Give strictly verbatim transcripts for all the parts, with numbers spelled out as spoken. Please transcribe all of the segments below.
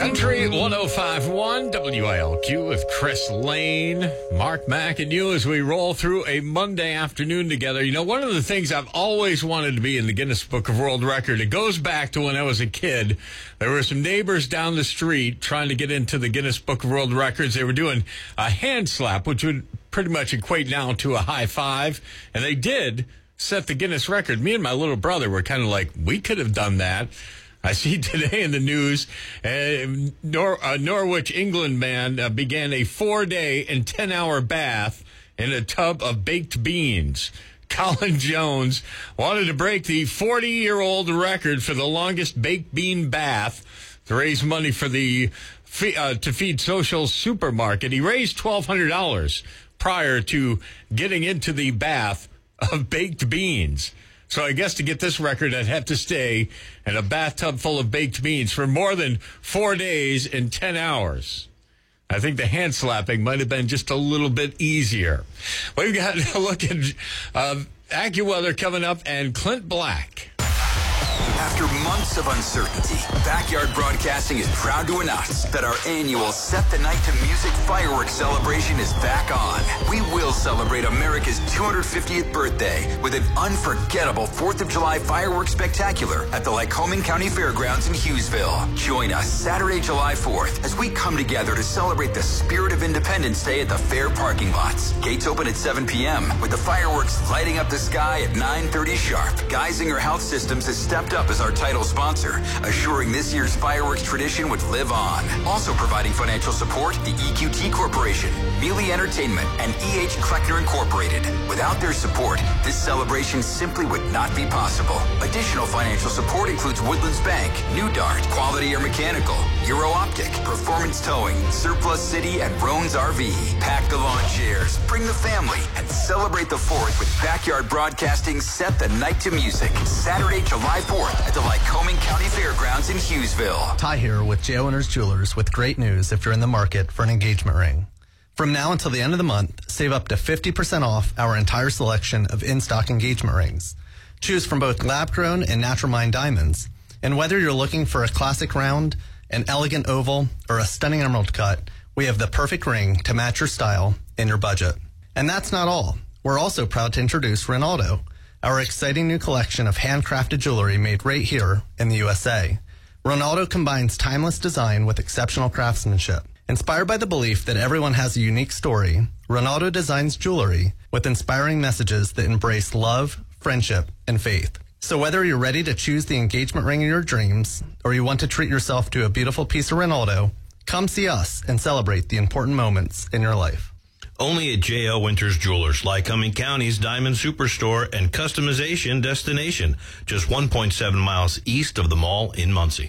Country one oh five point one W I L Q with Chris Lane, Mark Mack, and you as we roll through a Monday afternoon together. You know, one of the things I've always wanted to be in the Guinness Book of World Record, it goes back to when I was a kid. There were some neighbors down the street trying to get into the Guinness Book of World Records. They were doing a hand slap, which would pretty much equate now to a high five, and they did set the Guinness record. Me and my little brother were kind of like, we could have done that. I see today in the news, uh, Nor- a Norwich, England man uh, began a four-day and ten-hour bath in a tub of baked beans. Colin Jones wanted to break the forty-year-old record for the longest baked bean bath to raise money for the uh, to feed social supermarket. He raised twelve hundred dollars prior to getting into the bath of baked beans. So I guess to get this record, I'd have to stay in a bathtub full of baked beans for more than four days and ten hours. I think the hand slapping might have been just a little bit easier. We've got a look at uh, AccuWeather coming up and Clint Black. After months of uncertainty, Backyard Broadcasting is proud to announce that our annual Set the Night to Music fireworks celebration is back on. We will celebrate America's two hundred fiftieth birthday with an unforgettable fourth of July fireworks spectacular at the Lycoming County Fairgrounds in Hughesville. Join us Saturday, July fourth, as we come together to celebrate the spirit of Independence Day at the fair parking lots. Gates open at seven p.m. with the fireworks lighting up the sky at nine thirty sharp. Geisinger Health Systems has stepped up as our title sponsor, assuring this year's fireworks tradition would live on. Also providing financial support, the E Q T Corporation, Mealy Entertainment, and E H Kleckner Incorporated. Without their support, this celebration simply would not be possible. Additional financial support includes Woodlands Bank, New Dart, Quality Air Mechanical, Euro Optic, Performance Towing, Surplus City, and Roan's R V. Pack the lawn chairs, bring the family, and celebrate the fourth with Backyard Broadcasting Set the Night to Music. Saturday, July fourth at the Lycoming County Fairgrounds in Hughesville. Ty here with J O Owners Jewelers with great news if you're in the market for an engagement ring. From now until the end of the month, save up to fifty percent off our entire selection of in-stock engagement rings. Choose from both lab-grown and natural mined diamonds. And whether you're looking for a classic round, an elegant oval, or a stunning emerald cut, we have the perfect ring to match your style and your budget. And that's not all. We're also proud to introduce Ronaldo, our exciting new collection of handcrafted jewelry made right here in the U S A. Ronaldo combines timeless design with exceptional craftsmanship. Inspired by the belief that everyone has a unique story, Ronaldo designs jewelry with inspiring messages that embrace love, friendship, and faith. So whether you're ready to choose the engagement ring of your dreams, or you want to treat yourself to a beautiful piece of Ronaldo, come see us and celebrate the important moments in your life. Only at J L Winters Jewelers, Lycoming County's Diamond Superstore and customization destination, just one point seven miles east of the mall in Muncie.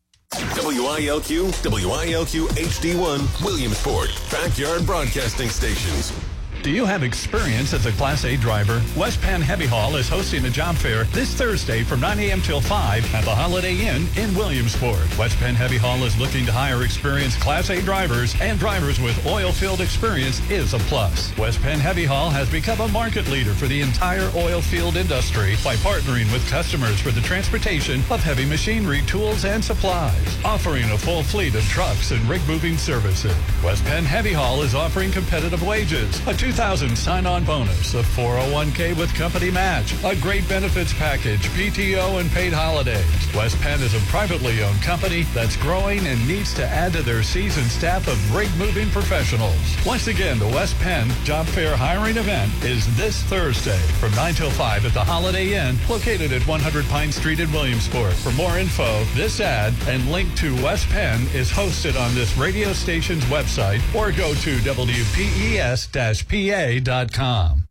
W I L Q, W I L Q H D one, Williamsport, Backyard Broadcasting Stations. Do you have experience as a Class A driver? West Penn Heavy Haul is hosting a job fair this Thursday from nine a.m. till five at the Holiday Inn in Williamsport. West Penn Heavy Haul is looking to hire experienced Class A drivers, and drivers with oil field experience is a plus. West Penn Heavy Haul has become a market leader for the entire oil field industry by partnering with customers for the transportation of heavy machinery, tools, and supplies, offering a full fleet of trucks and rig moving services. West Penn Heavy Haul is offering competitive wages, a two thousand sign-on bonus, a four oh one k with company match, a great benefits package, P T O, and paid holidays. West Penn is a privately owned company that's growing and needs to add to their seasoned staff of rig-moving professionals. Once again, the West Penn Job Fair hiring event is this Thursday from nine till five at the Holiday Inn, located at one hundred Pine Street in Williamsport. For more info, this ad and link to West Penn is hosted on this radio station's website, or go to W P E S P A dot com.